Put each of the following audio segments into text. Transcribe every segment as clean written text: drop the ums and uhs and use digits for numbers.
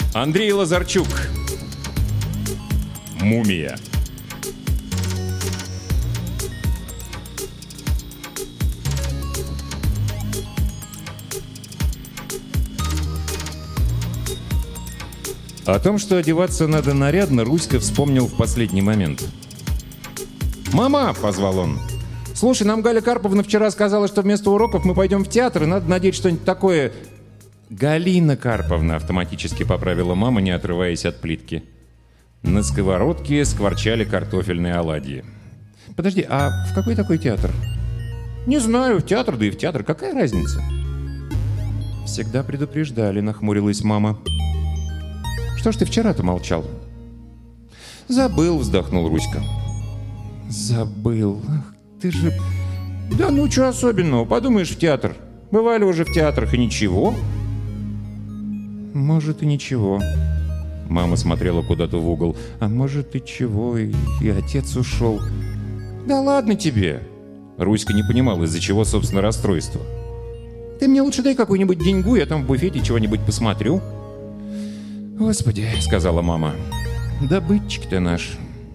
Андрей Лазарчук. Мумия. О том, что одеваться надо нарядно, Руська вспомнил в последний момент. «Мама!» — позвал он. «Слушай, нам Галя Карповна вчера сказала, что вместо уроков мы пойдем в театр, и надо надеть что-нибудь такое...» «Галина Карповна», — автоматически поправила мама, не отрываясь от плитки. На сковородке скворчали картофельные оладьи. «Подожди, а в какой такой театр?» «Не знаю, в театр, да и в театр. Какая разница?» «Всегда предупреждали», — нахмурилась мама. «Что ж ты вчера-то молчал?» «Забыл», — вздохнул Руська. «Забыл. Ах, ты же...» «Да ну, что особенного? Подумаешь, в театр. Бывали уже в театрах, и ничего». «Может, и ничего». Мама смотрела куда-то в угол. «А может, и чего, и отец ушел». «Да ладно тебе!» Руська не понимал, из-за чего, собственно, расстройство. «Ты мне лучше дай какую-нибудь деньгу, я там в буфете чего-нибудь посмотрю». «Господи», — сказала мама, — «добытчик ты наш».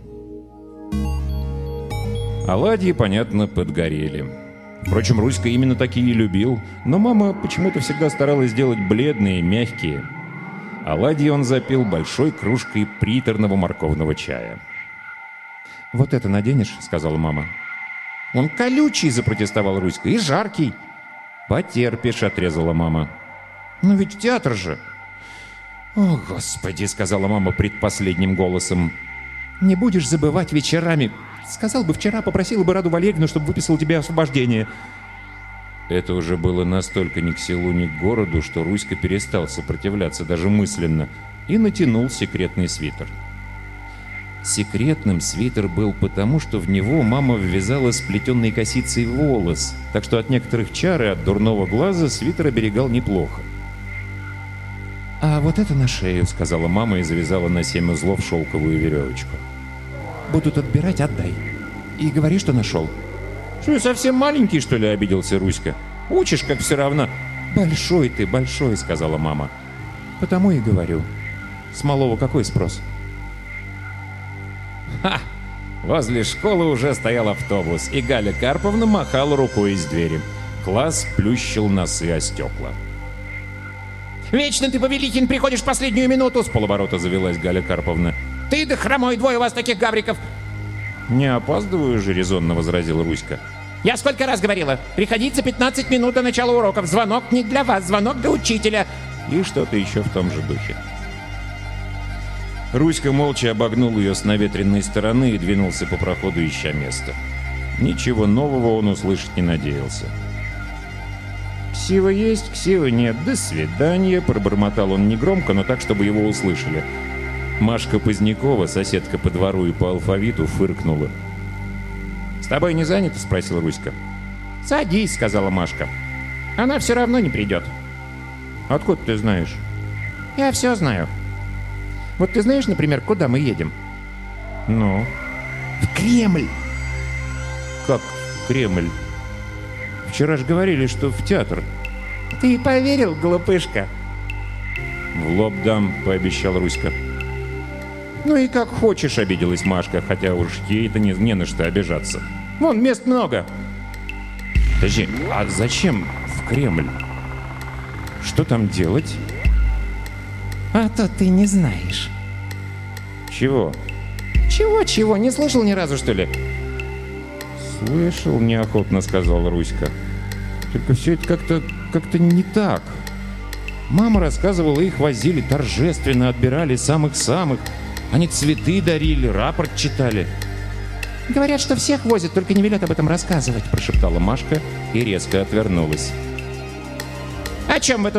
Оладьи, понятно, подгорели. Впрочем, Руська именно такие и любил, но мама почему-то всегда старалась сделать бледные, мягкие. Оладьи он запил большой кружкой приторного морковного чая. «Вот это наденешь?» — сказала мама. «Он колючий!» — запротестовал Руська. «И жаркий!» «Потерпишь!» — отрезала мама. «Ну ведь театр же!» «О, Господи!» — сказала мама предпоследним голосом. «Не будешь забывать вечерами. Сказал бы вчера, попросила бы Раду Валерьевну, чтобы выписал тебе освобождение». Это уже было настолько ни к селу, ни к городу, что Руська перестал сопротивляться даже мысленно и натянул секретный свитер. Секретным свитер был потому, что в него мама ввязала сплетенной косицей волос, так что от некоторых чар и от дурного глаза свитер оберегал неплохо. «А вот это на шею», — сказала мама и завязала на 7 узлов шелковую веревочку. «Будут отбирать, отдай. И говори, что нашел». «Что, совсем маленький, что ли?» — обиделся Руська. «Учишь, как все равно». «Большой ты, большой», — сказала мама. «Потому и говорю. С малого какой спрос?» Ха! Возле школы уже стоял автобус, и Галя Карповна махала рукой из двери. Класс плющил носы о стекла. «Вечно ты, Повелихин, приходишь в последнюю минуту!» — с полоборота завелась Галя Карповна. «Ты да хромой, двое у вас таких гавриков!» «Не опаздываю же», — резонно возразил Руська. «Я сколько раз говорила, приходить за 15 минут до начала уроков. Звонок не для вас, звонок для учителя». И что-то еще в том же духе. Руська молча обогнул ее с наветренной стороны и двинулся по проходу, ища место. Ничего нового он услышать не надеялся. «Ксива есть, ксива нет. До свидания», — пробормотал он негромко, но так, чтобы его услышали. Машка Позднякова, соседка по двору и по алфавиту, фыркнула. «С тобой не занято?» — спросил Руська. «Садись», — сказала Машка. «Она все равно не придет». «Откуда ты знаешь?» «Я все знаю. Вот ты знаешь, например, куда мы едем?» «Ну?» «В Кремль!» «Как в Кремль? Вчера же говорили, что в театр». «Ты поверил, глупышка?» «В лоб дам», — пообещал Руська. «Ну и как хочешь», — обиделась Машка, хотя уж ей-то не на что обижаться. «Вон, мест много». «Подожди, а зачем в Кремль? Что там делать?» «А то ты не знаешь». «Чего?» «Чего-чего? Не слышал ни разу, что ли?» «Слышал», — неохотно сказал Руська. «Только все это как-то не так. Мама рассказывала, их возили торжественно, отбирали самых-самых. Они цветы дарили, рапорт читали». «Говорят, что всех возят, только не велят об этом рассказывать», — прошептала Машка и резко отвернулась. «О чем вы тут